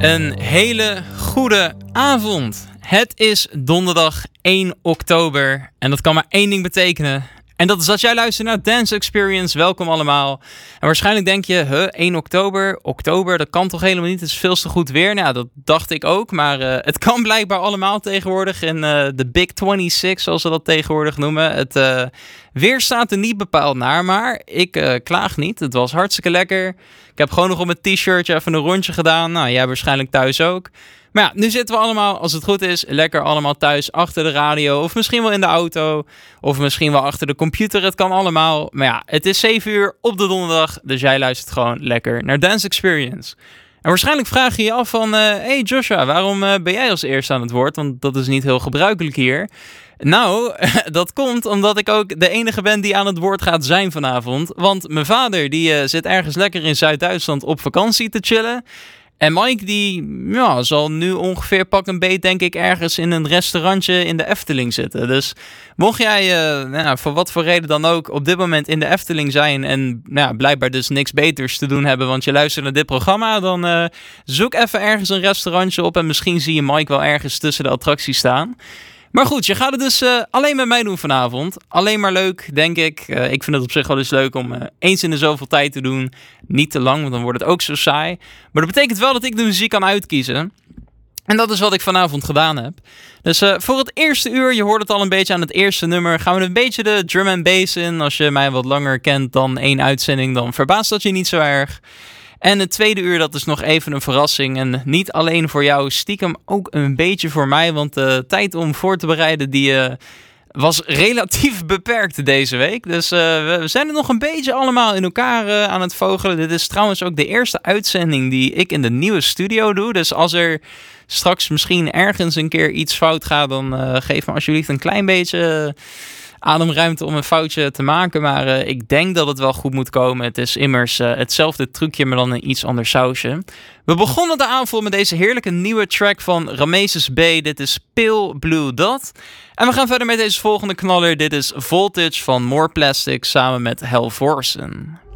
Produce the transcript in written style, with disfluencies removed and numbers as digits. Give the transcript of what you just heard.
Een hele goede avond. Het is donderdag 1 oktober en dat kan maar één ding betekenen. En dat is dat jij luistert naar Dance Experience. Welkom allemaal. En waarschijnlijk denk je, 1 oktober? Oktober, dat kan toch helemaal niet? Het is veel te goed weer. Nou, dat dacht ik ook. Maar het kan blijkbaar allemaal tegenwoordig. In de Big 26, zoals ze dat tegenwoordig noemen. Het weer staat er niet bepaald naar. Maar ik klaag niet. Het was hartstikke lekker. Ik heb gewoon nog op mijn t-shirtje even een rondje gedaan. Nou, jij waarschijnlijk thuis ook. Maar ja, nu zitten we allemaal, als het goed is, lekker allemaal thuis achter de radio. Of misschien wel in de auto. Of misschien wel achter de computer. Het kan allemaal. Maar ja, het is 7 uur op de donderdag. Dus jij luistert gewoon lekker naar Dance Experience. En waarschijnlijk vraag je je af van... hey Joshua, waarom ben jij als eerste aan het woord? Want dat is niet heel gebruikelijk hier. Nou, dat komt omdat ik ook de enige ben die aan het woord gaat zijn vanavond. Want mijn vader die zit ergens lekker in Zuid-Duitsland op vakantie te chillen. En Mike die zal nu ongeveer pak een beet denk ik ergens in een restaurantje in de Efteling zitten. Dus mocht jij voor wat voor reden dan ook op dit moment in de Efteling zijn en blijkbaar dus niks beters te doen hebben, want je luistert naar dit programma, dan zoek even ergens een restaurantje op en misschien zie je Mike wel ergens tussen de attracties staan. Maar goed, je gaat het dus alleen met mij doen vanavond. Alleen maar leuk, denk ik. Ik vind het op zich wel eens leuk om eens in de zoveel tijd te doen. Niet te lang, want dan wordt het ook zo saai. Maar dat betekent wel dat ik de muziek kan uitkiezen. En dat is wat ik vanavond gedaan heb. Dus voor het eerste uur, je hoort het al een beetje aan het eerste nummer, gaan we een beetje de drum and bass in. Als je mij wat langer kent dan 1 uitzending, dan verbaast dat je niet zo erg. En het tweede uur, dat is nog even een verrassing. En niet alleen voor jou, stiekem ook een beetje voor mij. Want de tijd om voor te bereiden, die was relatief beperkt deze week. Dus we zijn er nog een beetje allemaal in elkaar aan het vogelen. Dit is trouwens ook de eerste uitzending die ik in de nieuwe studio doe. Dus als er straks misschien ergens een keer iets fout gaat, dan geef me alsjeblieft een klein beetje ademruimte om een foutje te maken. Maar ik denk dat het wel goed moet komen. Het is immers hetzelfde trucje, maar dan een iets ander sausje. We begonnen de avond met deze heerlijke nieuwe track van Rameses B. Dit is Pale Blue Dot. En we gaan verder met deze volgende knaller. Dit is Voltage van More Plastic samen met Hell Vorsen.